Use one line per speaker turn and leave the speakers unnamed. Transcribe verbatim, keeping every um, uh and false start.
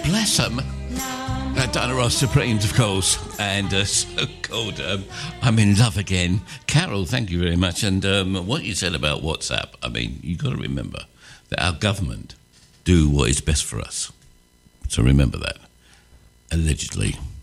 bless them. Uh, Diana Ross Supremes, of course, and uh, so called um, I'm in Love Again. Carol, thank you very much. And um, what you said about WhatsApp, I mean, you've got to remember that our government do what is best for us. So remember that. Allegedly.